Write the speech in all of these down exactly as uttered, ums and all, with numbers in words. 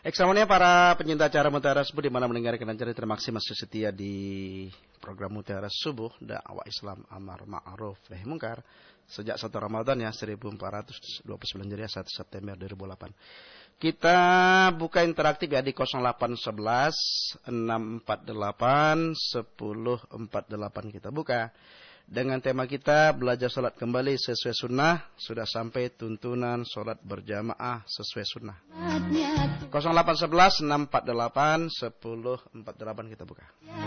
Eksamonnya para pencinta acara Mutiara Subuh di mana mendengarkan acara terima kasih masih setia di program Mutiara Subuh dakwah Islam amar ma'ruf nahi munkar sejak satu Ramadan ya seribu empat ratus dua puluh sembilan Hijriah satu September dua ribu delapan. Kita buka interaktif ya di nol delapan satu satu enam empat delapan satu nol empat delapan kita buka. Dengan tema kita belajar sholat kembali sesuai sunnah. Sudah sampai tuntunan sholat berjamaah sesuai sunnah. nol delapan satu satu enam empat delapan satu nol empat delapan kita buka.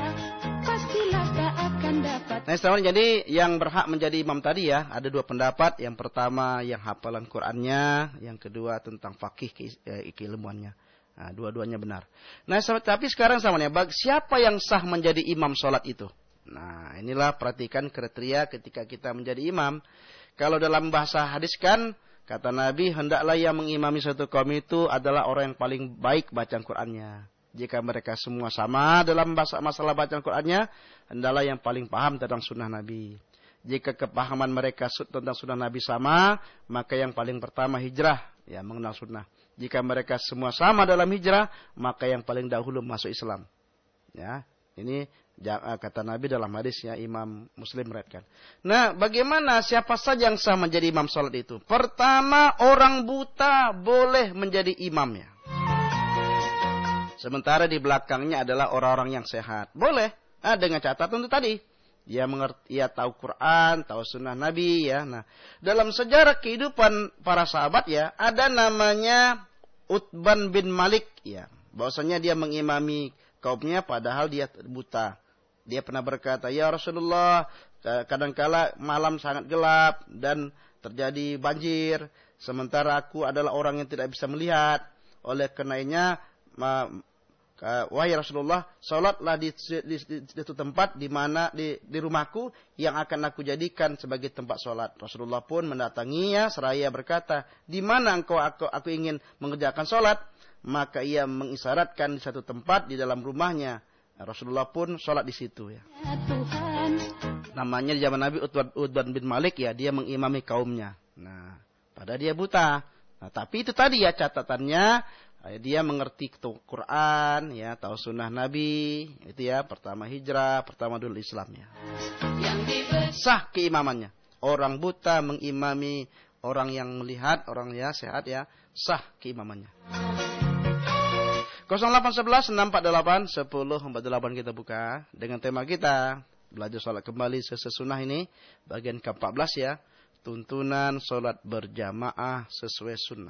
Nah setelah jadi yang berhak menjadi imam tadi ya. Ada dua pendapat. Yang pertama yang hafalan Qur'annya. Yang kedua tentang fakih keilmuannya. Nah, dua-duanya benar. Nah tapi sekarang samanya siapa yang sah menjadi imam sholat itu? Nah, inilah perhatikan kriteria ketika kita menjadi imam. Kalau dalam bahasa hadis kan, kata Nabi, hendaklah yang mengimami suatu kaum itu adalah orang yang paling baik bacaan Qur'annya. Jika mereka semua sama dalam masalah bacaan Qur'annya, hendaklah yang paling paham tentang sunnah Nabi. Jika kepahaman mereka tentang sunnah Nabi sama, maka yang paling pertama hijrah, ya mengenal sunnah. Jika mereka semua sama dalam hijrah, maka yang paling dahulu masuk Islam. Ya, ini kata Nabi dalam hadisnya Imam Muslim meriwayatkan. Nah, bagaimana siapa saja yang sah menjadi imam salat itu? Pertama, orang buta boleh menjadi imamnya. Sementara di belakangnya adalah orang-orang yang sehat. Boleh. Nah, dengan catatan itu tadi. Dia mengerti, ia tahu Quran, tahu sunnah Nabi ya. Nah, dalam sejarah kehidupan para sahabat ya, ada namanya Utban bin Malik ya. Bahwasanya dia mengimami kaumnya padahal dia buta. Dia pernah berkata, ya Rasulullah, kadangkala malam sangat gelap dan terjadi banjir. Sementara aku adalah orang yang tidak bisa melihat. Oleh karenanya, wahai Rasulullah, sholatlah di, di, di, di itu tempat di mana di, di rumahku yang akan aku jadikan sebagai tempat sholat. Rasulullah pun mendatanginya seraya berkata, di mana engkau aku, aku ingin mengerjakan sholat? Maka ia mengisyaratkan di satu tempat di dalam rumahnya. Rasulullah pun sholat di situ ya. Namanya di zaman Nabi Utban bin Malik ya, dia mengimami kaumnya. Nah, padahal dia buta. Nah, tapi itu tadi ya catatannya, dia mengerti Quran ya, tahu sunnah Nabi, itu ya pertama hijrah, pertama dulu Islam ya. Sah keimamannya. Orang buta mengimami orang yang melihat, orang ya sehat ya, sah keimamannya. nol delapan satu satu enam empat delapan satu nol empat delapan kita buka dengan tema kita belajar sholat kembali sesuai sunnah ini bagian ke empat belas ya, tuntunan sholat berjamaah sesuai sunnah.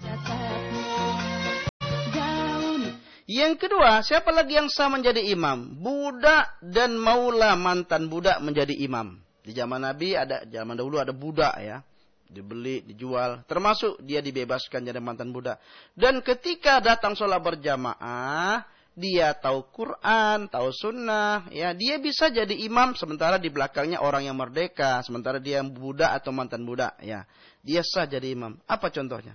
Yang kedua, siapa lagi yang sah menjadi imam? Budak dan maula mantan budak menjadi imam. Di zaman Nabi ada, zaman dahulu ada budak ya. Dibeli, dijual, termasuk dia dibebaskan jadi mantan budak. Dan ketika datang sholat berjamaah, dia tahu Quran, tahu sunnah, ya dia bisa jadi imam sementara di belakangnya orang yang merdeka, sementara dia budak atau mantan budak, ya dia sah jadi imam. Apa contohnya?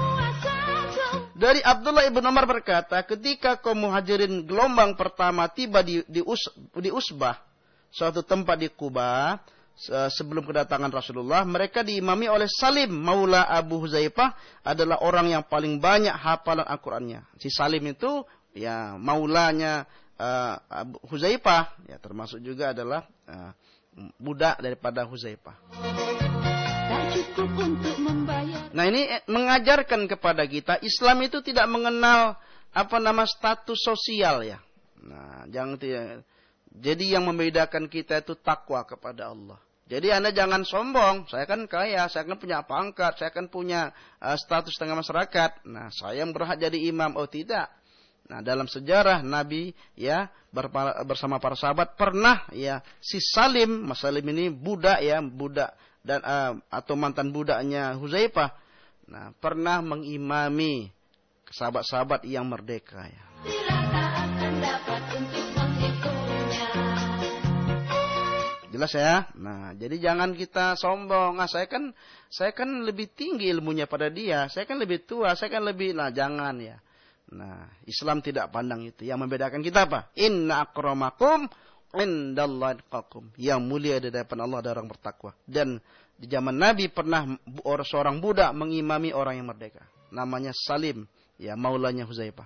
Dari Abdullah ibn Umar berkata, ketika kaum muhajirin gelombang pertama tiba di, di, Us, di Usbah, suatu tempat di Kuba, sebelum kedatangan Rasulullah, mereka diimami oleh Salim maula Abu Huzaifah, adalah orang yang paling banyak hafalan Al-Qur'annya. Si Salim itu ya maulanya uh, Abu Huzaifah, ya termasuk juga adalah uh, budak daripada Huzaifah. Nah, ini mengajarkan kepada kita Islam itu tidak mengenal apa nama status sosial ya. Nah, jangan tidak. Jadi yang membedakan kita itu takwa kepada Allah. Jadi Anda jangan sombong, saya kan kaya, saya kan punya pangkat, saya kan punya uh, status tengah masyarakat. Nah, saya yang berhak jadi imam. Oh tidak. Nah, dalam sejarah Nabi ya bersama para sahabat pernah ya si Salim, Mas Salim ini budak ya, budak dan uh, atau mantan budaknya Huzaifah. Nah, pernah mengimami sahabat-sahabat yang merdeka ya. Jelas ya. Nah, jadi jangan kita sombong. Nah, saya kan saya kan lebih tinggi ilmunya pada dia. Saya kan lebih tua, saya kan lebih nah jangan ya. Nah, Islam tidak pandang itu. Yang membedakan kita apa? Inna akramakum indallahi atqakum. Yang mulia di hadapan Allah adalah orang bertakwa. Dan di zaman Nabi pernah seorang budak mengimami orang yang merdeka. Namanya Salim ya maulanya Hudzaifah.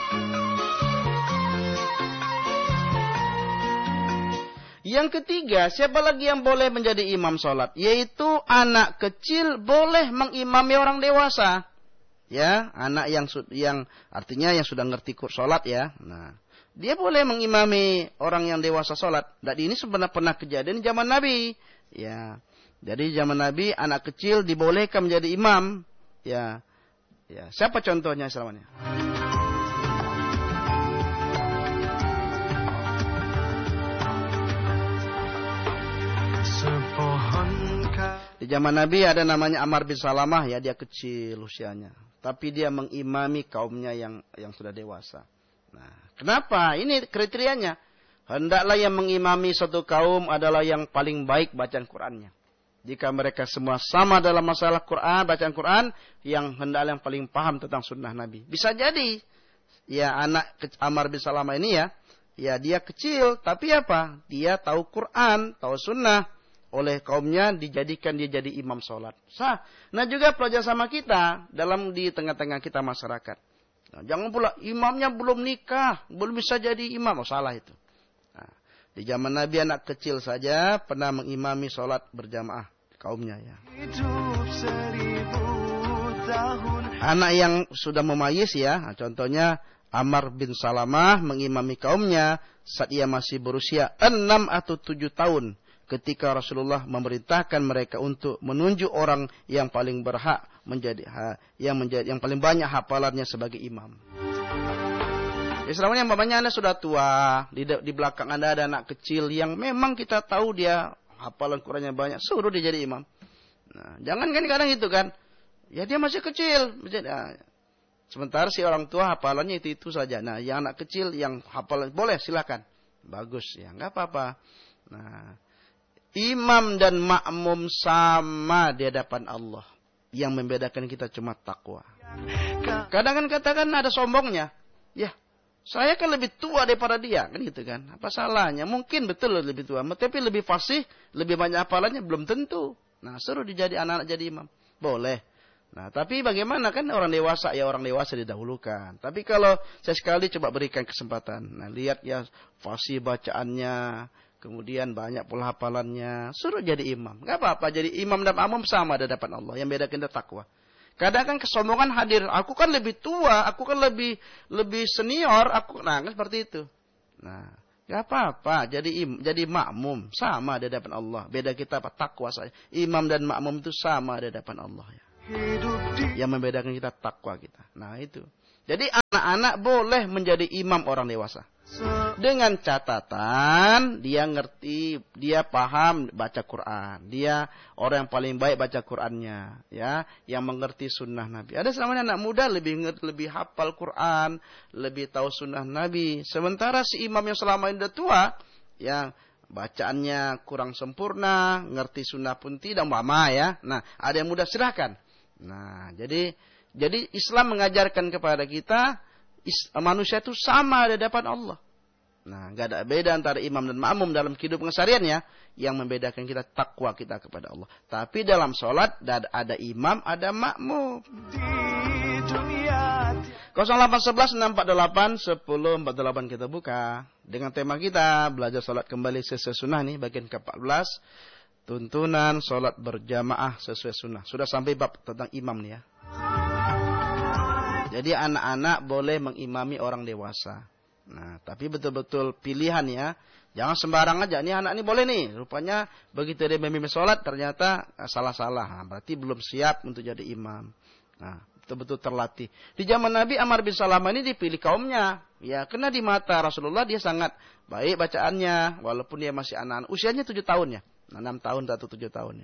Yang ketiga, siapa lagi yang boleh menjadi imam sholat? Yaitu anak kecil boleh mengimami orang dewasa. Ya, anak yang yang artinya yang sudah ngerti sholat ya. Nah, dia boleh mengimami orang yang dewasa sholat. Dan ini sebenarnya pernah kejadian zaman Nabi. Ya, jadi zaman Nabi anak kecil dibolehkan menjadi imam. Ya, ya. Siapa contohnya selamanya? Di zaman Nabi ada namanya Amr bin Salamah ya, dia kecil usianya, tapi dia mengimami kaumnya yang yang sudah dewasa. Nah, kenapa? Ini kriterianya. Hendaklah yang mengimami suatu kaum adalah yang paling baik bacaan Qur'annya. Jika mereka semua sama dalam masalah Quran, bacaan Quran, yang hendaklah yang paling paham tentang sunnah Nabi. Bisa jadi ya anak Amr bin Salamah ini ya, ya dia kecil, tapi apa? Dia tahu Quran, tahu sunnah. Oleh kaumnya dijadikan dia jadi imam sholat. Sah. Nah juga pelajar sama kita dalam di tengah-tengah kita masyarakat. Nah, jangan pula imamnya belum nikah, belum bisa jadi imam. Oh, salah itu. Nah, di zaman Nabi anak kecil saja pernah mengimami sholat berjamaah kaumnya ya. Anak yang sudah memayis ya, nah, contohnya Amr bin Salamah mengimami kaumnya saat ia masih berusia enam atau tujuh tahun. Ketika Rasulullah memerintahkan mereka untuk menunjuk orang yang paling berhak menjadi yang menjadi yang paling banyak hafalannya sebagai imam. Islamnya mamanya Anda sudah tua, di, di belakang Anda ada anak kecil yang memang kita tahu dia hafalan Qur'annya banyak, suruh dia jadi imam. Nah, jangan kan kadang itu kan. Ya dia masih kecil. Nah, sementara si orang tua hafalannya itu-itu saja. Nah, yang anak kecil yang hafalan boleh silakan. Bagus ya, enggak apa-apa. Nah, imam dan makmum sama di hadapan Allah. Yang membedakan kita cuma takwa. Kadang kan katakan ada sombongnya. Ya, saya kan lebih tua daripada dia. Kan gitu kan. Apa salahnya? Mungkin betul lebih tua. Tapi lebih fasih, lebih banyak hafalannya. Belum tentu. Nah, suruh dijadi anak-anak jadi imam. Boleh. Nah, tapi bagaimana kan orang dewasa? Ya orang dewasa didahulukan. Tapi kalau saya sekali coba berikan kesempatan. Nah, lihat ya fasih bacaannya. Kemudian banyak pula hafalannya. Suruh jadi imam. Gak apa-apa. Jadi imam dan makmum sama di hadapan Allah. Yang bedakan itu takwa. Kadang kan kesombongan hadir. Aku kan lebih tua. Aku kan lebih lebih senior. Aku Nah kan seperti itu. Nah. Gak apa-apa. Jadi im, jadi makmum. Sama di hadapan Allah. Beda kita apa? Takwa saja. Imam dan makmum itu sama di hadapan Allah. Ya. Yang membedakan kita takwa kita. Nah itu. Jadi anak-anak boleh menjadi imam orang dewasa. Dengan catatan dia ngerti, dia paham baca Quran, dia orang yang paling baik baca Qurannya, ya, yang mengerti sunnah Nabi. Ada selama anak muda lebih lebih hafal Quran, lebih tahu sunnah Nabi. Sementara si imam yang selama ini udah tua, yang bacaannya kurang sempurna, ngerti sunnah pun tidak mama ya. Nah, ada yang muda silahkan. Nah, jadi jadi Islam mengajarkan kepada kita manusia itu sama di hadapan Allah. Nah, enggak ada beda antara imam dan makmum dalam kehidupan kesehariannya. Yang membedakan kita takwa kita kepada Allah. Tapi dalam sholat ada imam, ada makmum. nol delapan satu satu enam empat delapan satu nol empat delapan kita buka. Dengan tema kita belajar sholat kembali sesuai sunnah nih bagian ke empat belas. Tuntunan sholat berjamaah sesuai sunnah. Sudah sampai bab tentang imam nih ya. Jadi anak-anak boleh mengimami orang dewasa. Nah, tapi betul-betul pilihan ya. Jangan sembarang aja. Ini anak ini boleh nih. Rupanya begitu dia memimpin sholat ternyata salah-salah. Nah, berarti belum siap untuk jadi imam. Nah, betul-betul terlatih. Di zaman Nabi Amr bin Salamah ini dipilih kaumnya. Ya, karena di mata Rasulullah dia sangat baik bacaannya. Walaupun dia masih anak-anak. Usianya tujuh tahun ya. enam tahun atau tujuh tahun ya.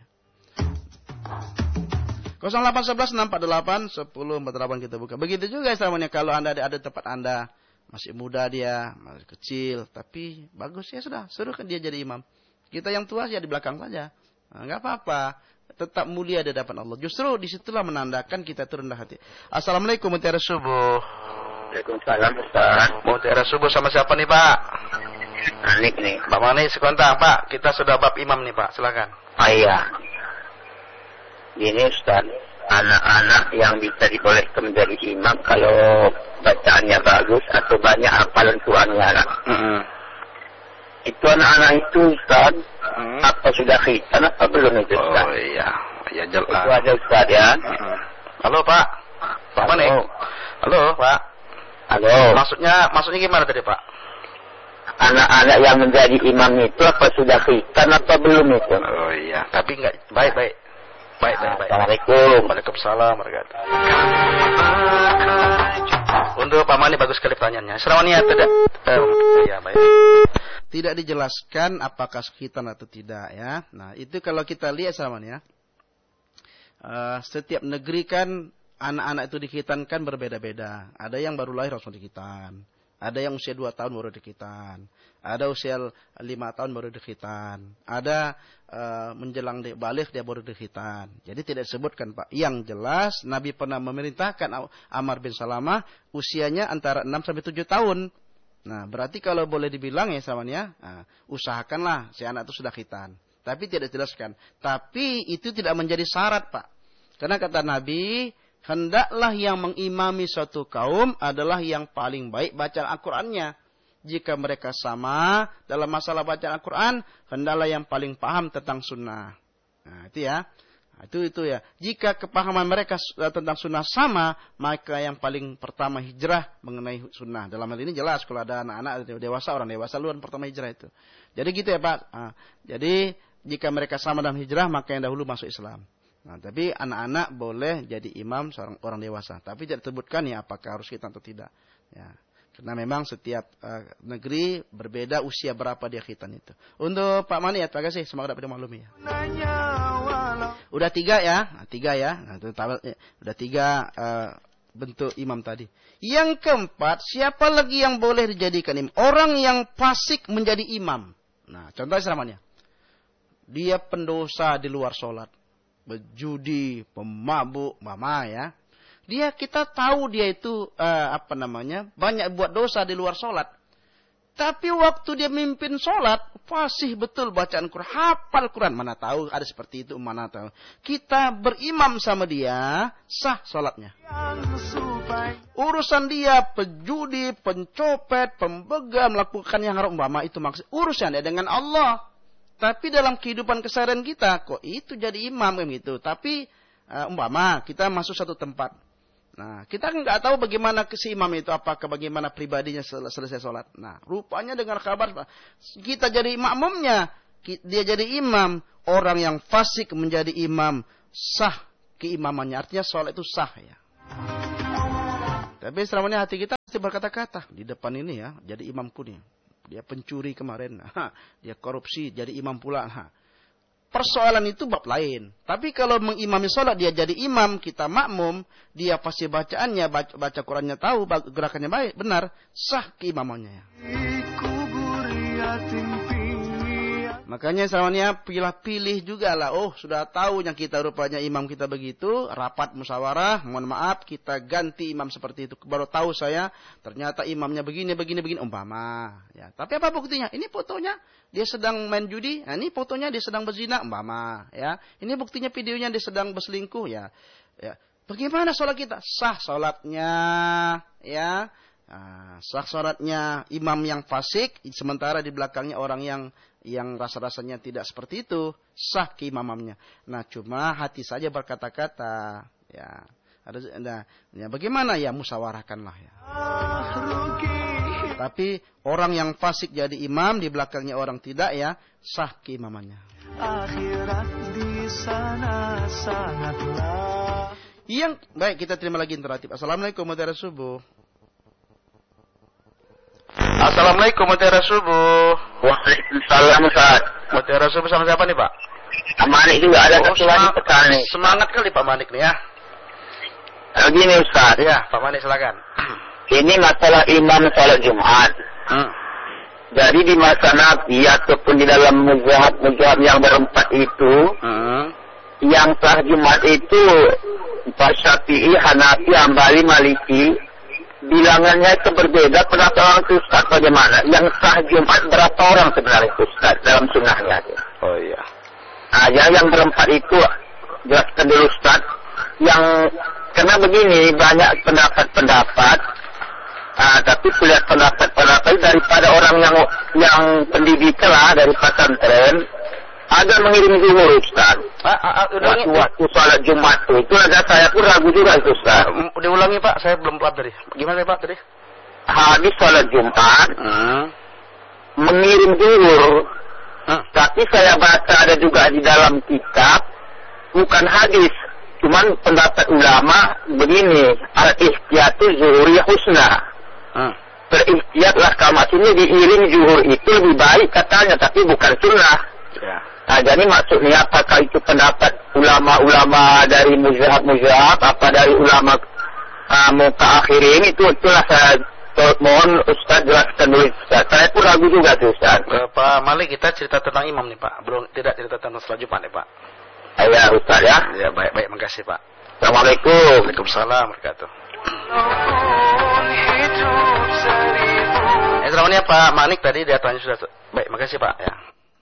nol delapan satu satu enam empat delapan satu nol empat delapan kita buka. Begitu juga istilahnya kalau Anda ada, ada tempat Anda masih muda dia, masih kecil, tapi bagus ya sudah, suruh kan dia jadi imam. Kita yang tua ya di belakang saja. Nah, enggak apa-apa. Tetap mulia di hadapan Allah. Justru disitulah menandakan kita itu rendah hati. Assalamualaikum mutiara subuh. Waalaikumsalam Ustaz. Mutiara subuh sama siapa nih Pak? Manik nih. Pak Manik sekontang Pak. Kita sudah bab imam nih Pak. Silakan. Oh iya. Gini Ustaz, anak-anak yang bisa dibolehkan menjadi imam kalau bacaannya bagus atau banyak hafalan Qurannya anak. Mm-hmm. Itu anak-anak itu Ustaz, mm-hmm. apa sudah khitan apa belum itu Ustaz? Oh iya, ya jelas. Itu aja Ustaz ya. Mm-hmm. Halo Pak, Pak Manik. Halo Pak. Halo. Maksudnya, maksudnya gimana tadi Pak? Anak-anak yang menjadi imam itu apa sudah khitan apa belum itu? Oh iya, tapi enggak, baik baik. Baik, baik, baik. Assalamualaikum. Waalaikumsalam warahmatullahi wabarakatuh. Untuk Pak Mani bagus sekali pertanyaannya. Serawanya tidak eh, ya, baik. Tidak dijelaskan apakah khitan atau tidak ya. Nah, itu kalau kita lihat serawanya. Uh, setiap negeri kan anak-anak itu dikhitankan berbeda-beda. Ada yang baru lahir langsung dikhitan. Ada yang usia dua tahun baru dikhitan. Ada usia lima tahun baru dikhitan. Ada uh, menjelang balik dia baru dikhitan. Jadi tidak disebutkan Pak. Yang jelas Nabi pernah memerintahkan Amr bin Salamah usianya antara enam sampai tujuh tahun. Nah berarti kalau boleh dibilang ya samanya, nah, usahakanlah si anak itu sudah khitan. Tapi tidak dijelaskan. Tapi itu tidak menjadi syarat Pak. Karena kata Nabi, hendaklah yang mengimami suatu kaum adalah yang paling baik bacaan Al-Qur'annya. Jika mereka sama dalam masalah bacaan Al-Quran, hendaklah yang paling paham tentang sunnah. Nah, itu ya. Itu itu ya. Jika kepahaman mereka tentang sunnah sama, maka yang paling pertama hijrah mengenai sunnah. Dalam hal ini jelas kalau ada anak-anak dewasa, orang dewasa luar pertama hijrah itu. Jadi gitu ya Pak. Nah, jadi jika mereka sama dalam hijrah, maka yang dahulu masuk Islam. Nah, tapi anak-anak boleh jadi imam seorang orang dewasa. Tapi tidak disebutkan ya apakah harus khitan atau tidak. Ya. Karena memang setiap uh, negeri berbeda usia berapa dia khitan itu. Untuk Pak Mani ya, terima kasih. Semoga dapat dimaklumi ya. Udah tiga ya, nah, tiga ya. Nah, itu, udah tiga uh, bentuk imam tadi. Yang keempat, siapa lagi yang boleh dijadikan imam? Orang yang fasik menjadi imam. Nah, contohnya seramanya. Dia pendosa di luar sholat. Berjudi, pemabuk, mama ya. Dia kita tahu dia itu uh, apa namanya banyak buat dosa di luar sholat. Tapi waktu dia mimpin sholat, fasih betul bacaan Quran, hafal Quran. Mana tahu ada seperti itu, mana tahu. Kita berimam sama dia, sah sholatnya. Urusan dia pejudi, pencopet, pembegal, melakukan yang haram umpama itu maksud urusan dia dengan Allah. Tapi dalam kehidupan keseharian kita, kok itu jadi imam gitu. Tapi uh, umpama kita masuk satu tempat. Nah, kita kan nggak tahu bagaimana si imam itu, apakah bagaimana pribadinya sel- selesai sholat. Nah, rupanya dengar kabar, kita jadi makmumnya. Dia jadi imam. Orang yang fasik menjadi imam. Sah keimamannya. Artinya sholat itu sah ya. Tapi selamanya hati kita pasti berkata-kata. Di depan ini ya, jadi imamku nih. Dia pencuri kemarin, ha, dia korupsi, jadi imam pula. Ha. Persoalan itu bab lain. Tapi kalau mengimami sholat, dia jadi imam, kita makmum, dia pasti bacaannya, baca, baca Qurannya tahu, gerakannya baik, benar, sah keimamannya. Makanya selamanya pilih-pilih juga lah. Oh, sudah tahu yang kita rupanya imam kita begitu. Rapat musyawarah. Mohon maaf, kita ganti imam seperti itu. Baru tahu saya, ternyata imamnya begini, begini, begini. Umpama. Ya. Tapi apa buktinya? Ini fotonya, dia sedang main judi. Nah, ini fotonya dia sedang berzina. Umpama. Ya. Ini buktinya videonya dia sedang berselingkuh. Ya. Ya. Bagaimana sholat kita? Sah sholatnya. Ya. Nah, sah sholatnya imam yang fasik. Sementara di belakangnya orang yang yang rasa-rasanya tidak seperti itu, sah keimamannya. Nah, cuma hati saja berkata-kata, ya. Ada, nah, ya bagaimana ya musyawarahkanlah ya. Tapi orang yang fasik jadi imam di belakangnya orang tidak ya, sah keimamannya. Akhirat di sana sangatlah. Yang baik kita terima lagi interaktif. Assalamualaikum warahmatullahi wabarakatuh. Assalamualaikum warahmatullahi wabarakatuh. Waalaikumsalam Ustaz. Warahmatullahi wabarakatuh sama siapa nih Pak? Pak Manik juga ada oh, satu lagi petani. Semangat kali Pak Manik nih ya. Begini Ustaz. Ya Pak Manik silakan. Ini masalah imam sholat Jumat. Hmm. Jadi di masa Nabi ataupun di dalam muzhab-muzhab yang berempat itu, hmm. yang sah Jumat itu Pak Syafi'i, Hanafi, Hambali, Maliki. Bilangannya itu berbeda. Berapa orang itu Ustaz bagaimana? Yang sah Jumat berapa orang sebenarnya Ustaz dalam sunnahnya? Oh iya. Nah, yang, yang berempat itu jelaskan dulu Ustaz. yang karena begini banyak pendapat-pendapat, uh, tapi kulihat pendapat-pendapat daripada orang yang yang pendidikan lah dari pesantren ada mengirim zuhur Ustaz. Ah, ah, waktu, waktu sholat Jumat itu, itu ada saya pun ragu juga itu Ustaz. Uh, diulangi Pak, saya belum paham tadi. Gimana Pak tadi? Habis sholat Jumat, hmm. mengirim zuhur, hmm. tapi saya baca ada juga di dalam kitab, bukan hadis, cuman pendapat ulama begini, al-ihtiyatu zuhuri husna. Hmm. Berihtiyatlah kalau maksudnya diiring zuhur itu lebih baik katanya, tapi bukan sunnah. Ya. Nah, jadi maksudnya apakah itu pendapat ulama-ulama dari muzhab-muzhab, apa dari ulama uh, mutaakhirin, itu itulah saya mohon Ustaz jelaskan dulu Ustaz. Saya pun ragu juga tuh Ustaz. Pak Malik, kita cerita tentang imam nih Pak, belum tidak cerita tentang sholat Jumat nih Pak. Ya Ustaz ya. Ya baik baik, makasih Pak. Assalamualaikum. Waalaikumsalam warahmatullahi wabarakatuh. Eh, selamanya Pak Manik tadi dia tanya sudah. Baik, makasih Pak ya.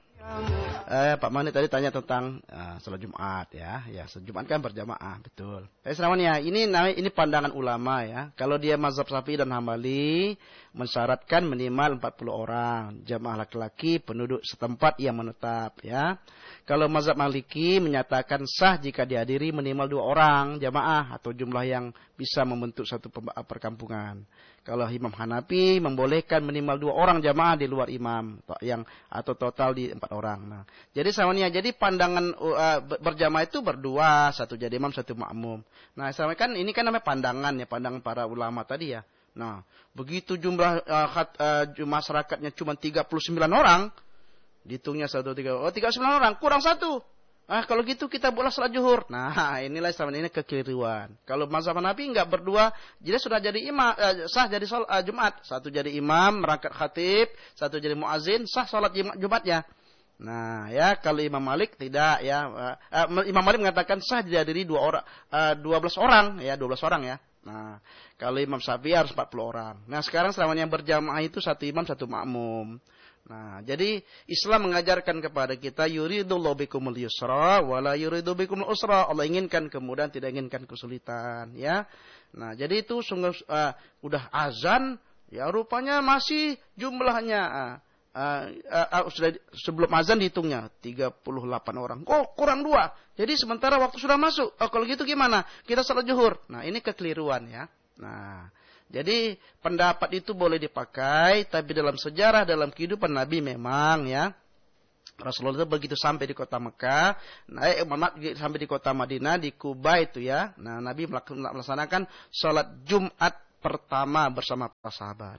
Eh, Pak Mani tadi tanya tentang uh, sholat Jumat ya, ya sholat Jumat kan berjamaah, betul. Eh, selamanya ini namanya ini pandangan ulama ya. Kalau dia mazhab Syafi'i dan Hambali mensyaratkan minimal empat puluh orang jamaah laki-laki penduduk setempat yang menetap ya. Kalau mazhab Maliki menyatakan sah jika dihadiri minimal dua orang jamaah atau jumlah yang bisa membentuk satu perkampungan. Kalau Imam Hanafi membolehkan minimal dua orang jamaah di luar imam yang atau total di empat orang. Nah, jadi samanya jadi pandangan uh, berjamaah itu berdua, satu jadi imam, satu makmum. Nah, sama kan ini kan namanya pandangan ya, pandangan para ulama tadi ya. Nah, begitu jumlah uh, khat, uh, masyarakatnya cuma tiga puluh sembilan orang, dihitungnya satu tiga oh tiga puluh sembilan orang kurang satu. Ah, kalau gitu kita boleh salat zuhur. Nah, inilah sama ini kekeliruan. Kalau mazhab Hanafi enggak berdua, jadi sudah jadi imam, eh, sah jadi sholat eh, Jumat. Satu jadi imam, merangkat khatib, satu jadi muazin, sah sholat Jumatnya. Nah, ya kalau Imam Malik tidak ya. Eh, Imam Malik mengatakan sah dihadiri dua orang, eh, dua belas orang ya, dua belas orang ya. Nah, kalau Imam Syafi'i harus empat puluh orang. Nah, sekarang selama yang berjamaah itu satu imam, satu makmum. Nah, jadi Islam mengajarkan kepada kita yuridullahu bikumul yusra wala yuridu bikumul usra. Allah inginkan kemudahan, tidak inginkan kesulitan, ya. Nah, jadi itu sungguh uh, udah azan, ya rupanya masih jumlahnya uh, uh, uh, uh, sudah sebelum azan dihitungnya tiga puluh delapan orang. Kok kurang dua? Jadi sementara waktu sudah masuk. Oh, kalau gitu gimana? Kita salat zuhur. Nah, ini kekeliruan ya. Nah, jadi pendapat itu boleh dipakai, tapi dalam sejarah, dalam kehidupan Nabi memang ya, Rasulullah itu begitu sampai di kota Mekah, naik eh, sampai di kota Madinah, di Kuba itu ya, nah Nabi melaksanakan sholat Jumat pertama bersama para sahabat.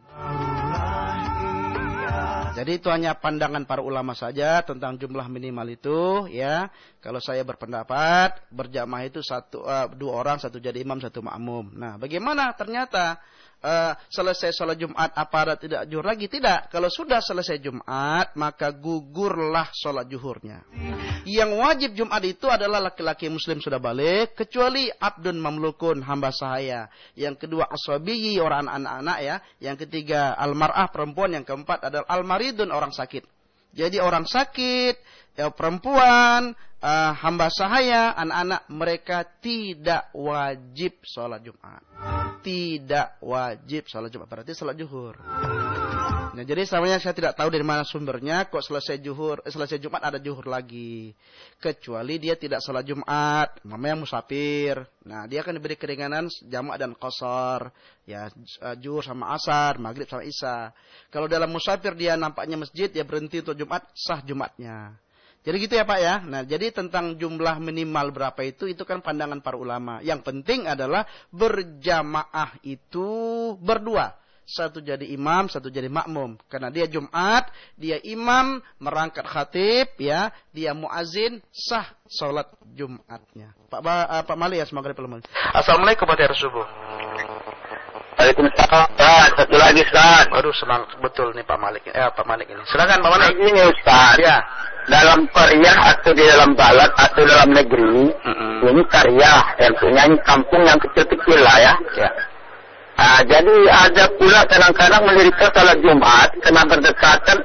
Jadi itu hanya pandangan para ulama saja tentang jumlah minimal itu ya. Kalau saya berpendapat berjamaah itu satu uh, dua orang, satu jadi imam, satu makmum. Nah, bagaimana ternyata uh, selesai sholat Jumat apa ada tidak zuhur lagi? Tidak. Kalau sudah selesai Jumat maka gugurlah sholat zuhurnya. Yang wajib Jumat itu adalah laki-laki muslim sudah balik, kecuali abdun mamlukun, hamba sahaya. Yang kedua aswabiyi, orang anak-anak ya. Yang ketiga almar'ah, perempuan. Yang keempat adalah almaridun, orang sakit. Jadi orang sakit, ya perempuan, uh, hamba sahaya, anak-anak, mereka tidak wajib sholat Jumat. Tidak wajib sholat Jumat. Berarti sholat zuhur. Nah, jadi sebenarnya saya tidak tahu dari mana sumbernya kok selesai zuhur, eh, selesai Jumat ada zuhur lagi. Kecuali dia tidak sholat Jumat, namanya musafir. Nah, dia akan diberi keringanan jamak dan qashar. Ya, zuhur sama asar, maghrib sama isya. Kalau dalam musafir dia nampaknya masjid, dia berhenti untuk Jumat, sah Jumatnya. Jadi gitu ya Pak ya. Nah, jadi tentang jumlah minimal berapa itu, itu kan pandangan para ulama. Yang penting adalah berjamaah itu berdua. Satu jadi imam, satu jadi makmum. Karena dia Jumat, dia imam, merangkat khatib, ya, dia muazin, sah sholat Jumatnya. Pak ba, uh, Pak Mali ya, semoga diperlukan. Assalamualaikum warahmatullahi wabarakatuh. Waalaikumsalam. Ustaz, satu lagi Ustaz. Waduh, senang betul nih Pak Malik. Eh, Pak Malik ini. Silakan Pak Malik. Ini Ustaz. Ya. Dalam karya atau di dalam balad atau dalam negeri, mm-hmm. ini karya yang punya kampung yang kecil-kecil lah ya. Ya. Nah, jadi ada pula kadang-kadang mendirikan salat Jumat karena berdekatan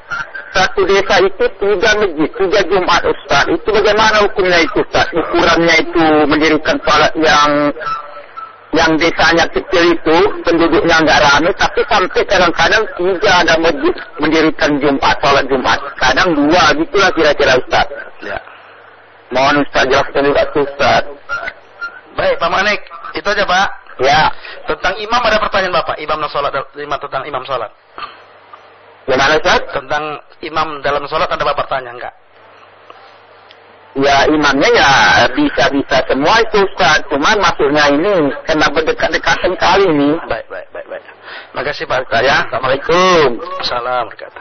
satu desa itu tiga masjid, tiga Jumat Ustaz. Itu bagaimana hukumnya itu Ustaz? Ukurannya itu mendirikan salat yang yang desanya kecil itu, penduduknya enggak ramai, tapi sampai kadang-kadang tiga ada masjid mendirikan Jumat, salat Jumat. Kadang dua, gitulah kira-kira Ustaz. Ya. Mohon Ustaz jelaskan juga Ustaz. Baik, Pak Manik, itu aja Pak. Ya. Tentang imam ada pertanyaan Bapak, imam salat, imam tentang imam salat. Gimana Ustaz? Tentang imam dalam salat ada Bapak tanya enggak? Ya imamnya ya bisa-bisa semua itu Ustaz. Cuman maksudnya ini kena berdekat-dekatan kali ini. Baik, baik, baik, baik. Makasih Pak Ustaz ya. Assalamualaikum. Assalamualaikum.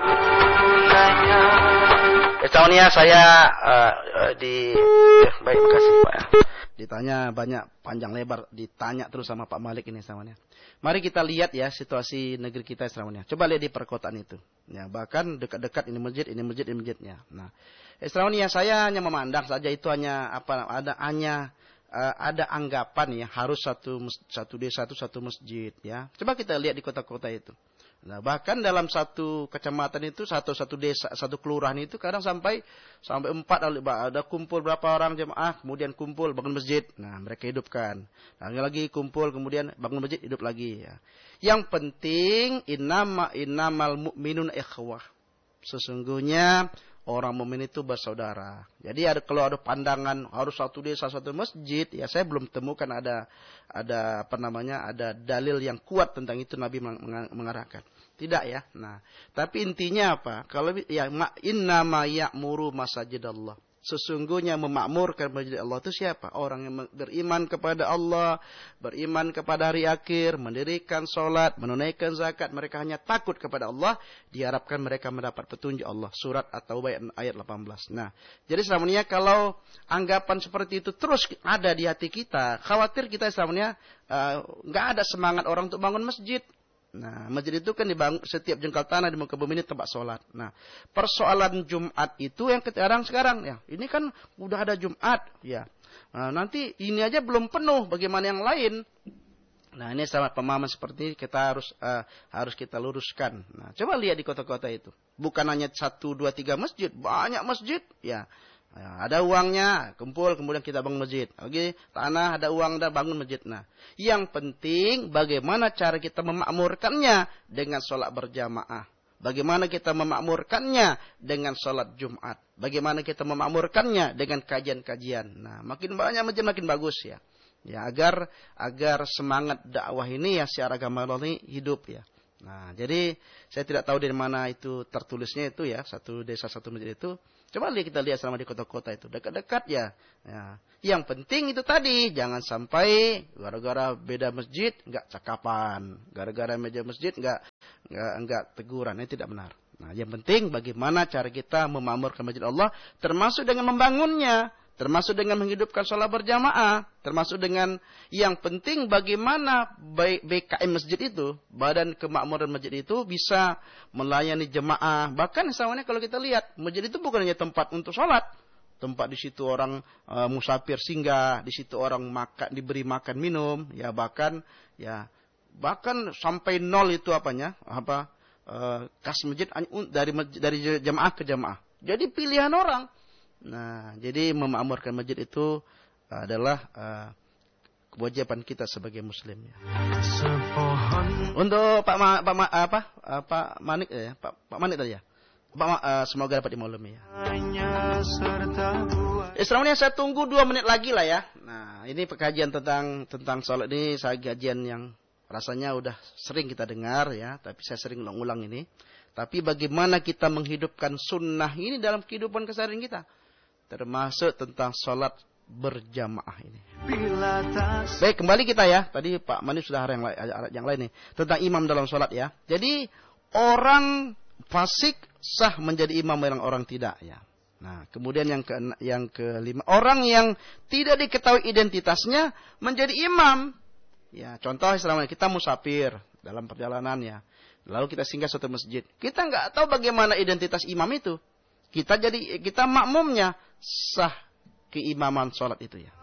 Esaunya saya uh, uh, di ya, baik, makasih Pak. Ditanya banyak panjang lebar, ditanya terus sama Pak Malik ini samanya. Mari kita lihat ya situasi negeri kita semuanya. Coba lihat di perkotaan itu. Ya, bahkan dekat-dekat ini masjid, ini masjid, ini masjidnya. Nah, Esraunia saya hanya memandang saja itu hanya apa ada hanya uh, ada anggapan ya harus satu satu desa itu satu masjid ya. Coba kita lihat di kota-kota itu. Nah, bahkan dalam satu kecamatan itu satu satu desa satu kelurahan itu kadang sampai sampai empat ada kumpul berapa orang jemaah kemudian kumpul bangun masjid. Nah, mereka hidupkan. Nah, lagi kumpul kemudian bangun masjid hidup lagi ya. Yang penting innama innamal mu'minun ikhwah. Sesungguhnya orang mukmin itu bersaudara. Jadi ada kalau ada pandangan harus satu desa satu masjid, ya saya belum temukan ada ada apa namanya ada dalil yang kuat tentang itu Nabi mengarahkan. Tidak ya. Nah, tapi intinya apa? Kalau ya innama ya'muru masajidallah. Sesungguhnya memakmurkan masjid Allah itu siapa? Orang yang beriman kepada Allah, beriman kepada hari akhir, mendirikan sholat, menunaikan zakat. Mereka hanya takut kepada Allah. Diharapkan mereka mendapat petunjuk Allah. Surat At-Taubah ayat delapan belas. Nah, jadi selamanya kalau anggapan seperti itu terus ada di hati kita, khawatir kita selamanya uh, nggak ada semangat orang untuk bangun masjid. Nah, masjid itu kan dibangun setiap jengkal tanah di muka bumi ini tempat sholat. Nah, persoalan Jumat itu yang sekarang sekarang ya, ini kan udah ada Jumat ya. Nah, nanti ini aja belum penuh, bagaimana yang lain? Nah, ini sama pemahaman seperti ini kita harus uh, harus kita luruskan. Nah, coba lihat di kota-kota itu, bukan hanya satu, dua, tiga masjid, banyak masjid ya. Ya, ada uangnya, kumpul, kemudian kita bangun masjid. Oke, tanah ada uang, ada bangun masjid. Nah, yang penting bagaimana cara kita memakmurkannya dengan sholat berjamaah. Bagaimana kita memakmurkannya dengan sholat Jumat. Bagaimana kita memakmurkannya dengan kajian-kajian. Nah, makin banyak masjid makin bagus ya. Ya, agar agar semangat dakwah ini ya secara agama ini hidup ya. Nah, jadi saya tidak tahu dari mana itu tertulisnya itu ya, satu desa satu masjid itu. Coba lihat kita lihat selama di kota-kota itu dekat-dekat ya. Ya. Yang penting itu tadi jangan sampai gara-gara beda masjid nggak cakapan, gara-gara meja masjid nggak nggak nggak teguran, ini tidak benar. Nah, yang penting bagaimana cara kita memakmurkan masjid Allah, termasuk dengan membangunnya, termasuk dengan menghidupkan sholat berjamaah, termasuk dengan yang penting bagaimana B K M masjid itu, Badan Kemakmuran Masjid itu bisa melayani jemaah. Bahkan misalnya kalau kita lihat, masjid itu bukan hanya tempat untuk sholat, tempat di situ orang uh, musafir singgah, di situ orang makan diberi makan minum, ya bahkan ya bahkan sampai nol itu apanya, apa uh, kas masjid dari dari jemaah ke jemaah. Jadi pilihan orang. Nah, jadi memakmurkan masjid itu adalah uh, kewajiban kita sebagai muslim ya. Untuk Pak Ma, Pak Ma, apa uh, Pak Manik ya, Pak Pak Manik tadi ya. Pak Ma, uh, semoga dapat dimaklumi ya. Islamnya saya tunggu dua menit lagi lah ya. Nah, ini pengajian tentang tentang sholat ini saya kajian yang rasanya udah sering kita dengar ya, tapi saya sering ulang-ulang ini. Tapi bagaimana kita menghidupkan sunnah ini dalam kehidupan keseharian kita? Termasuk tentang sholat berjamaah ini. Baik, kembali kita ya. Tadi Pak Mani sudah ada yang, yang lain nih. Tentang imam dalam sholat ya. Jadi, orang fasik sah menjadi imam yang orang tidak ya. Nah, kemudian yang ke yang kelima, orang yang tidak diketahui identitasnya menjadi imam. Ya, contoh istilahnya kita musafir dalam perjalanan ya. Lalu kita singgah suatu masjid. Kita nggak tahu bagaimana identitas imam itu. Kita jadi kita makmumnya, sah keimaman sholat itu ya.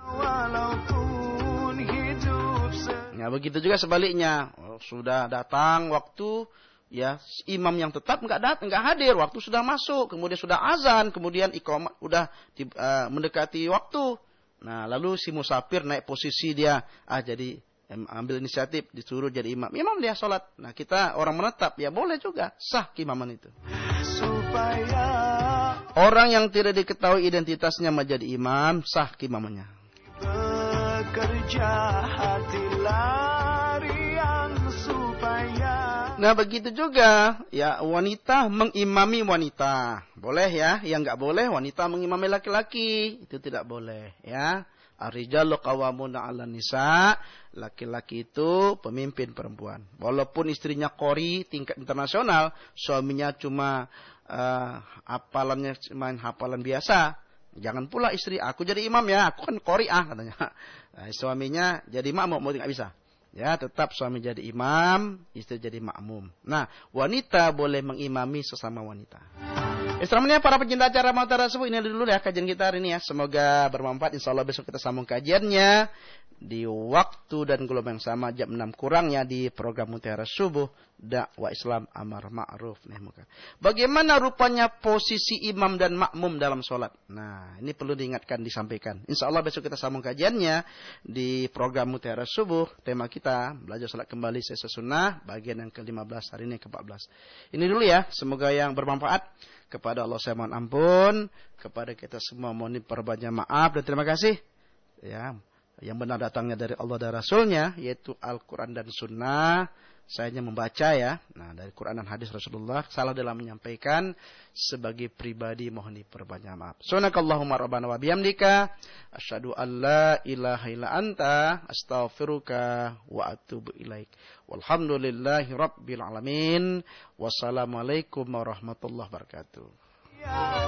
Ya begitu juga sebaliknya. Oh, sudah datang waktu ya imam yang tetap nggak datang, nggak hadir, waktu sudah masuk, kemudian sudah azan, kemudian iqamah udah di, uh, mendekati waktu. Nah, lalu si musafir naik posisi dia, ah jadi ambil inisiatif disuruh jadi imam. Imam dia sholat. Nah, kita orang menetap ya boleh juga sah keimaman itu. Supaya orang yang tidak diketahui identitasnya menjadi imam sah keimamannya. Bekerja hati lari yang supaya. Nah, begitu juga ya wanita mengimami wanita. Boleh ya, yang enggak boleh wanita mengimami laki-laki. Itu tidak boleh ya. Ar-rijalu qawwamuna 'alan nisa. Laki-laki itu pemimpin perempuan. Walaupun istrinya qori tingkat internasional, suaminya cuma uh, hafalannya cuma hafalan biasa. Jangan pula istri aku jadi imam ya, aku kan qori ah katanya. Nah, suaminya jadi makmum mau tidak bisa. Ya, tetap suami jadi imam, istri jadi makmum. Nah, wanita boleh mengimami sesama wanita. Islamnya para pencinta acara Mutiara Subuh, ini dulu ya kajian kita hari ini ya. Semoga bermanfaat. Insyaallah besok kita sambung kajiannya di waktu dan gelombang sama jam enam kurangnya di program Mutiara Subuh dakwah Islam amar ma'ruf nahi munkar. Bagaimana rupanya posisi imam dan makmum dalam sholat? Nah, ini perlu diingatkan, disampaikan. Insyaallah besok kita sambung kajiannya di program Mutiara Subuh. Tema kita belajar sholat kembali sesuai sunnah bagian yang ke lima belas, hari ini ke empat belas. Ini dulu ya, semoga yang bermanfaat. Kepada Allah saya mohon ampun, kepada kita semua mohon perbanyak maaf dan terima kasih. Ya, yang benar datangnya dari Allah dan Rasulnya, yaitu Al-Quran dan Sunnah. Saya hanya membaca ya. Nah, dari Quran dan hadis Rasulullah, salah dalam menyampaikan, sebagai pribadi mohon diperbanyak maaf. Subhanakallahumma rabbana wa bihamdika, asyhadu an la ilaha illa anta, astaghfiruka wa atubu ilaik. Walhamdulillahi rabbil alamin. Wassalamualaikum warahmatullahi wabarakatuh.